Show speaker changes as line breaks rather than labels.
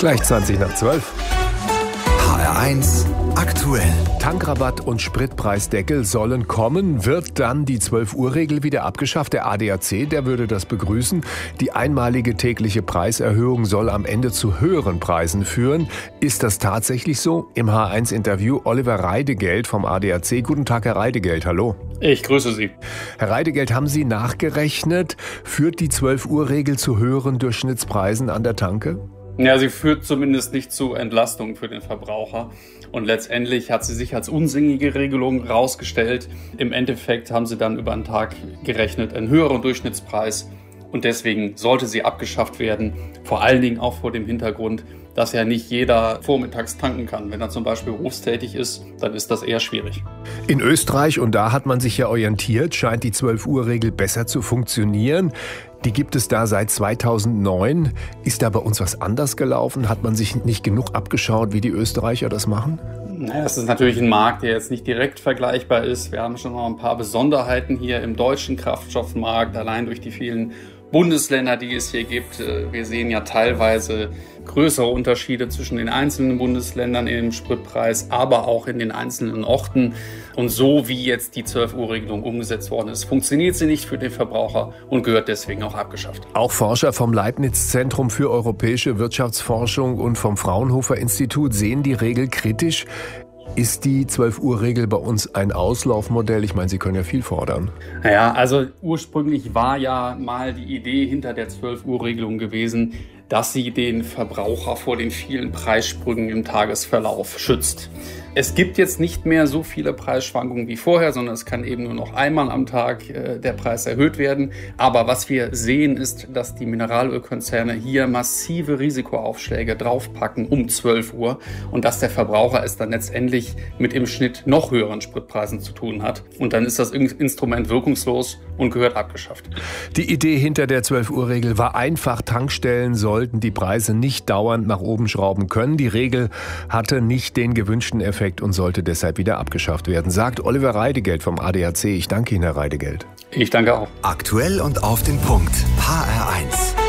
Gleich 20 nach 12.
HR1 aktuell.
Tankrabatt und Spritpreisdeckel sollen kommen. Wird dann die 12-Uhr-Regel wieder abgeschafft? Der ADAC, der würde das begrüßen. Die einmalige tägliche Preiserhöhung soll am Ende zu höheren Preisen führen. Ist das tatsächlich so? Im HR1-Interview Oliver Reidegeld vom ADAC. Guten Tag, Herr Reidegeld. Hallo.
Ich grüße Sie.
Herr Reidegeld, haben Sie nachgerechnet? Führt die 12-Uhr-Regel zu höheren Durchschnittspreisen an der Tanke?
Ja, sie führt zumindest nicht zu Entlastung für den Verbraucher. Und letztendlich hat sie sich als unsinnige Regelung rausgestellt. Im Endeffekt haben sie dann über einen Tag gerechnet einen höheren Durchschnittspreis. Und deswegen sollte sie abgeschafft werden. Vor allen Dingen auch vor dem Hintergrund, dass ja nicht jeder vormittags tanken kann. Wenn er zum Beispiel berufstätig ist, dann ist das eher schwierig.
In Österreich, und da hat man sich ja orientiert, scheint die 12-Uhr-Regel besser zu funktionieren. Die gibt es da seit 2009. Ist da bei uns was anders gelaufen? Hat man sich nicht genug abgeschaut, wie die Österreicher das machen?
Naja, es ist natürlich ein Markt, der jetzt nicht direkt vergleichbar ist. Wir haben schon noch ein paar Besonderheiten hier im deutschen Kraftstoffmarkt, allein durch die vielen Bundesländer, die es hier gibt. Wir sehen ja teilweise größere Unterschiede zwischen den einzelnen Bundesländern im Spritpreis, aber auch in den einzelnen Orten. Und so wie jetzt die 12-Uhr-Regelung umgesetzt worden ist, funktioniert sie nicht für den Verbraucher und gehört deswegen auch abgeschafft.
Auch Forscher vom Leibniz-Zentrum für europäische Wirtschaftsforschung und vom Fraunhofer-Institut sehen die Regel kritisch. Ist die 12-Uhr-Regel bei uns ein Auslaufmodell? Ich meine, Sie können ja viel fordern.
Naja, also ursprünglich war ja mal die Idee hinter der 12-Uhr-Regelung gewesen, dass sie den Verbraucher vor den vielen Preissprüngen im Tagesverlauf schützt. Es gibt jetzt nicht mehr so viele Preisschwankungen wie vorher, sondern es kann eben nur noch einmal am Tag der Preis erhöht werden. Aber was wir sehen, ist, dass die Mineralölkonzerne hier massive Risikoaufschläge draufpacken um 12 Uhr und dass der Verbraucher es dann letztendlich mit im Schnitt noch höheren Spritpreisen zu tun hat. Und dann ist das Instrument wirkungslos und gehört abgeschafft.
Die Idee hinter der 12-Uhr-Regel war einfach, Tankstellen sollten die Preise nicht dauernd nach oben schrauben können. Die Regel hatte nicht den gewünschten Effekt und sollte deshalb wieder abgeschafft werden, sagt Oliver Reidegeld vom ADAC. Ich danke Ihnen, Herr Reidegeld.
Ich danke auch.
Aktuell und auf den Punkt. HR1.